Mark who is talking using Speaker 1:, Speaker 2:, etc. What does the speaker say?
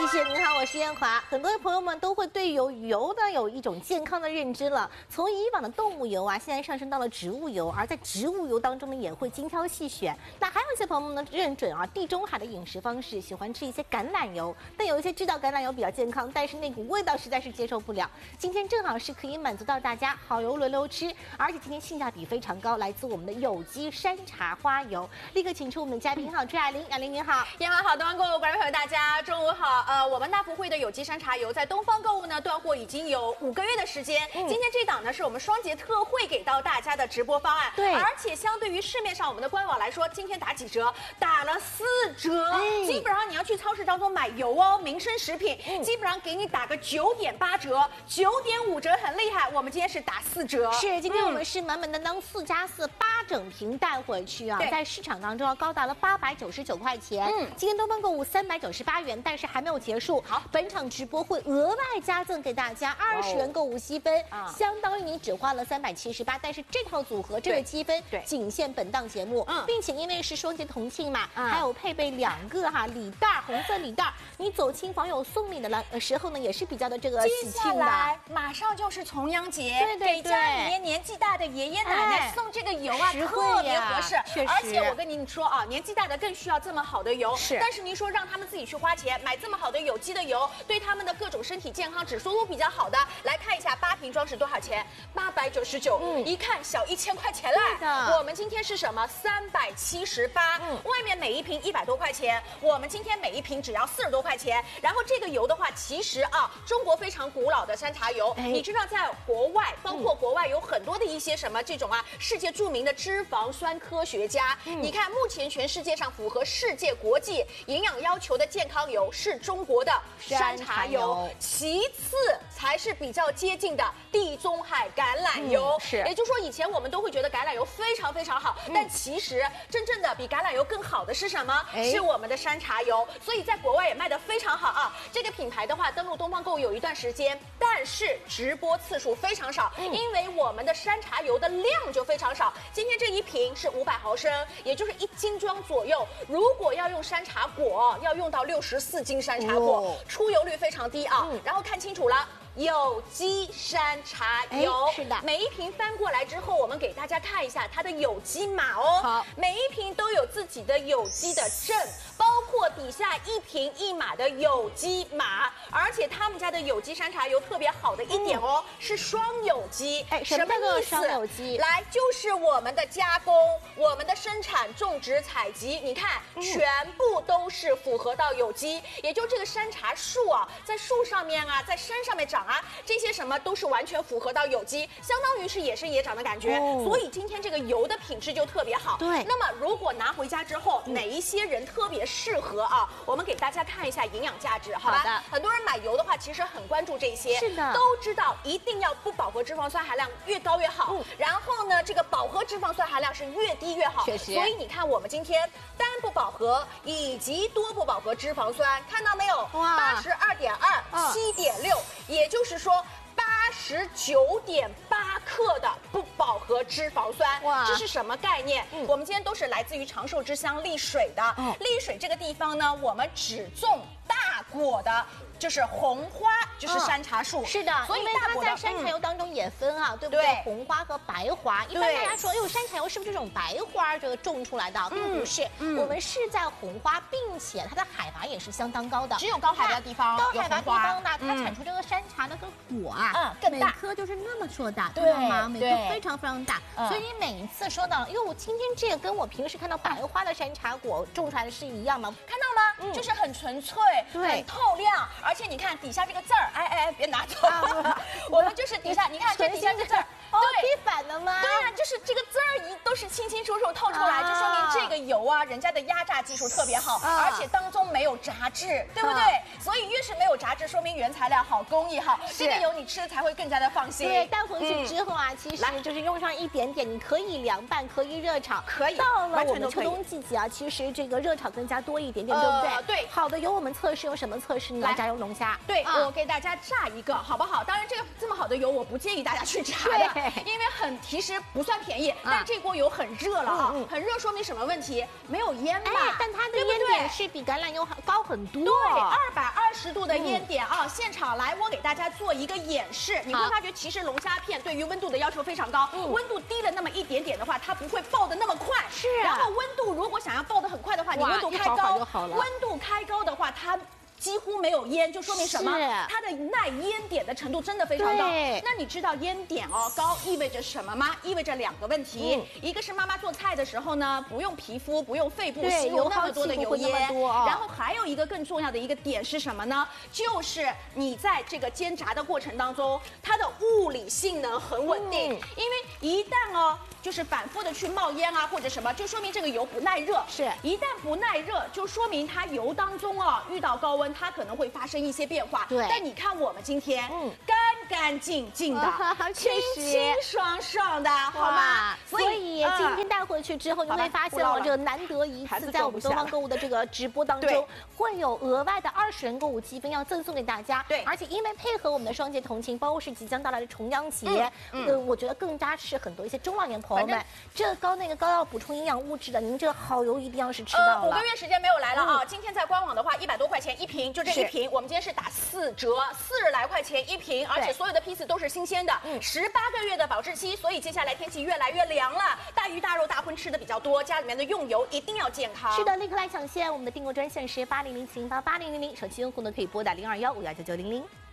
Speaker 1: 谢谢您好，我是燕华。很多的朋友们都会对油呢有一种健康的认知了。从以往的动物油啊，现在上升到了植物油，而在植物油当中呢，也会精挑细选。那还有一些朋友们呢认准啊，地中海的饮食方式，喜欢吃一些橄榄油。但有一些知道橄榄油比较健康，但是那股味道实在是接受不了。今天正好是可以满足到大家好油轮流吃，而且今天性价比非常高，来自我们的有机山茶花油。立刻请出我们的嘉宾哈，朱亚玲，亚玲您好。
Speaker 2: 燕华好，东方购物观众朋友大家中午好。我们大福汇的有机山茶油在东方购物呢断货已经有5个月的时间。今天这档呢是我们双节特惠给到大家的直播方案，
Speaker 1: 对，
Speaker 2: 而且相对于市面上我们的官网来说，今天打几折？打了4折。基本上你要去超市当中买油哦，民生食品，基本上给你打个9.8折、9.5折，很厉害。我们今天是打4折。
Speaker 1: 是，今天我们是满满当当4+4 8整瓶带回去啊，在市场当中要高达了899块钱。今天东方购物398元，但是还没有结束。好，本场直播会额外加赠给大家20元购物积分，相当于你只花了378，但是这套组合这个积分仅限本档节目，并且因为是双节同庆嘛，还有配备2个礼袋，红色礼袋，你走亲访友送礼的时候呢，也是比较的这个喜庆的。
Speaker 2: 接下来马上就是重阳节，给家里面年纪大的爷爷奶奶送这个油啊，特别合适。而且我跟您说啊，年纪大的更需要这么好的油。是，但是您说让他们自己去花钱买这么好的有机的油，对他们的各种身体健康指数都比较好的。来看一下8瓶装是多少钱？899，一看小1000块钱来。我们今天是什么？378，外面每一瓶100多块钱，我们今天每一瓶只要40多块钱。然后这个油的话，其实啊，中国非常古老的山茶油，你知道在国外，包括国外有很多的一些什么这种啊，世界著名的脂肪酸科学家。你看，目前全世界上符合世界国际营养要求的健康油是中国的山茶油，其次才是比较接近的地中海橄榄油。是，也就是说以前我们都会觉得橄榄油非常非常好，但其实真正的比橄榄油更好的是什么？是我们的山茶油。所以在国外也卖得非常好啊。这个品牌的话，登陆东方购物有一段时间，但是直播次数非常少，因为我们的山茶油的量就非常少。今天这一瓶是500毫升，也就是1斤装左右。如果要用山茶果，要用到64斤山茶果，出油率非常低啊。然后看清楚了。有机山茶油，是的，每一瓶翻过来之后，我们给大家看一下它的有机码哦。好，每一瓶都有自己的有机的证，包括底下1瓶1码的有机码，而且他们家的有机山茶油特别好的一点哦，是双有机。
Speaker 1: 什么叫双有机？
Speaker 2: 来，就是我们的加工、我们的生产、种植、采集，你看，全部都是符合到有机。也就这个山茶树啊，在树上面啊，在山上面长。这些什么都是完全符合到有机，相当于是野生野长的感觉，所以今天这个油的品质就特别好。对，那么如果拿回家之后，哪一些人特别适合啊？我们给大家看一下营养价值，好吧？好的。很多人买油的话，其实很关注这些，是的，都知道一定要不饱和脂肪酸含量越高越好。然后呢，这个饱和脂肪酸含量是越低越好。确实。所以你看，我们今天单不饱和以及多不饱和脂肪酸，看到没有？哇，82.2、7.6，也就是说89.8克的不饱和脂肪酸。哇，这是什么概念？我们今天都是来自于长寿之乡丽水的。丽水这个地方呢，我们只种大果的。就是红花，就是山茶树，是的，所以
Speaker 1: 它在山茶油当中也分啊，对不对？红花和白花。一般大家说，哎呦，山茶油是不是这种白花这个种出来的？并不是，我们是在红花，并且它的海拔也是相当高的。
Speaker 2: 只有高海拔地方，
Speaker 1: 高海拔地方呢，它产出这个山茶那个果啊，
Speaker 2: 更大，
Speaker 1: 每颗就是那么硕大，对吗？每颗非常非常大，所以你每一次说到，哟，今天这个跟我平时看到白花的山茶果种出来的是一样吗？
Speaker 2: 看到吗？就是很纯粹，很透亮。而且你看底下这个字儿，哎，别拿走，我们就是底下，你看这底下这字儿，
Speaker 1: 对，反的吗？
Speaker 2: 对啊，就是这个字儿都是清清楚楚透出来，就说明这个油啊，人家的压榨技术特别好，而且当中没有炸制，对不对？所以越是没有炸制，说明原材料好，工艺好，这个油你吃才会更加的放心。
Speaker 1: 对，带回去之后啊，其实就是用上一点点，你可以凉拌，可以热炒，
Speaker 2: 可以。
Speaker 1: 到了我们秋冬季节啊，其实这个热炒更加多一点点，对不对？对。好的油我们测试用什么测试呢？炸油龙虾。
Speaker 2: 对，我给大家炸一个，好不好？当然，这么好的油，我不建议大家去炸的，因为其实不算便宜，但这锅油很热了啊，很热，说明什么问题？没有烟嘛。
Speaker 1: 但它的烟点是比橄榄油高很多。
Speaker 2: 对，220度的烟点啊！现场来，我给大家做一个演示。你会发觉，其实龙虾片对于温度的要求非常高，温度低了那么一点点的话，它不会爆的那么快。
Speaker 1: 是啊。
Speaker 2: 然后温度如果想要爆的很快的话，你温度开高，温度开高的话，它几乎没有烟，就说明什么？它的耐烟点的程度真的非常高。那你知道烟点高意味着什么吗？意味着2个问题，一个是妈妈做菜的时候呢，不用皮肤，不用肺部吸入那么多的油烟，然后还有一个更重要的一个点是什么呢？就是你在这个煎炸的过程当中，它的物理性能很稳定，因为一旦就是反复的去冒烟啊或者什么，就说明这个油不耐热。
Speaker 1: 是，
Speaker 2: 一旦不耐热，就说明它油当中遇到高温，它可能会发生一些变化。
Speaker 1: 对，
Speaker 2: 但你看我们今天，干干净净的，清清爽爽的，好吗？
Speaker 1: 所以今天带回去之后，你会发现这个难得一次在我们东方购物的这个直播当中，会有额外的20元购物积分要赠送给大家。
Speaker 2: 对，
Speaker 1: 而且因为配合我们的双节同庆，包括是即将到来的重阳节，我觉得更加是很多一些中老年朋友们，这高那个高要补充营养物质的，您这个好油一定要是吃到了。
Speaker 2: 5个月时间没有来了啊！今天在官网的话，100多块钱一瓶，就这一瓶，我们今天是打4折，40来块钱一瓶，而且所有的批次都是新鲜的，18个月的保质期，所以接下来天气越来越凉了，大鱼大肉大荤吃的比较多，家里面的用油一定要健康。
Speaker 1: 是的，立刻来抢先，我们的订购专线是8007088000，手机用户呢可以拨打021519990。